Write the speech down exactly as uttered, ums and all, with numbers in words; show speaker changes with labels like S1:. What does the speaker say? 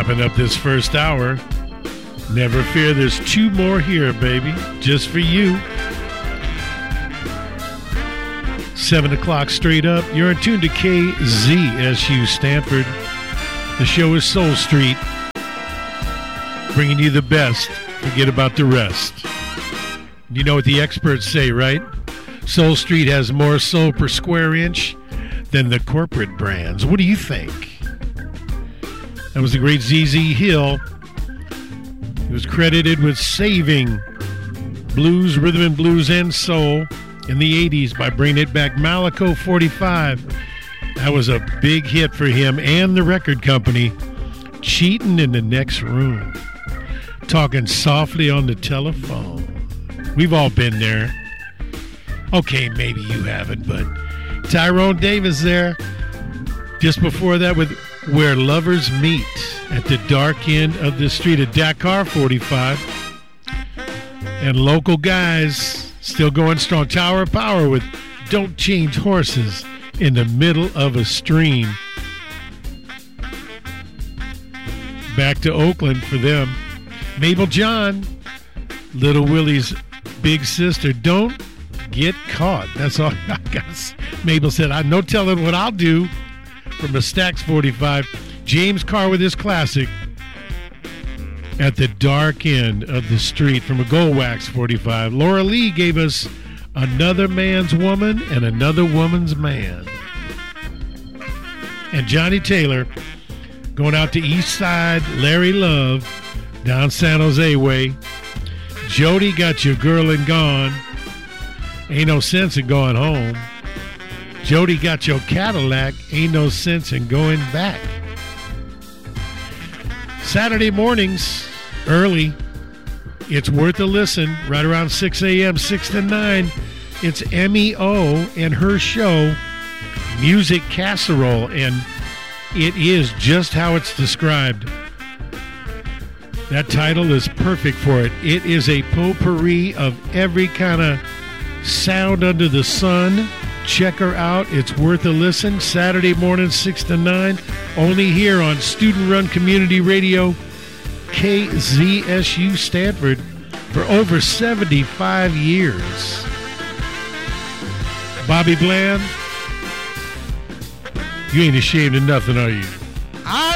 S1: Wrapping up this first hour. Never fear, there's two more here, baby, just for you. Seven o'clock straight up. You're in tune to K Z S U Stanford. The show is Soul Street, bringing you the best. Forget about the rest. You know what the experts say, right? Soul Street has more soul per square inch than the corporate brands. What do you think? That was the great Z Z Hill. He was credited with saving blues, rhythm and blues, and soul in the eighties by bringing it back. Malaco forty-five. That was a big hit for him and the record company. Cheating in the Next Room. Talking softly on the telephone. We've all been there. Okay, maybe you haven't, but Tyrone Davis there. Just before that with Where Lovers Meet at the Dark End of the Street at Dakar forty-five. And local guys still going strong. Tower of Power with Don't Change Horses in the Middle of a Stream. Back to Oakland for them. Mabel John, Little Willie's big sister. Don't get caught. That's all I got. Mabel said, "I'm no telling what I'll do." From the Stax forty-five. James Carr with his classic At the Dark End of the Street from a Gold Wax forty-five. Laura Lee gave us Another Man's Woman and Another Woman's Man. And Johnny Taylor going out to East Side, Larry Love, down San Jose way. Jody got your girl and gone. Ain't no sense in going home. Jody got your Cadillac. Ain't no sense in going back. Saturday mornings, early. It's worth a listen. Right around six a.m., six to nine. It's M E O and her show, Music Casserole. And it is just how it's described. That title is perfect for it. It is a potpourri of every kind of sound under the sun. Check her out. It's worth a listen. Saturday morning, six to nine. Only here on student-run community radio, K Z S U Stanford, for over seventy-five years. Bobby Bland, you ain't ashamed of nothing, are you?
S2: I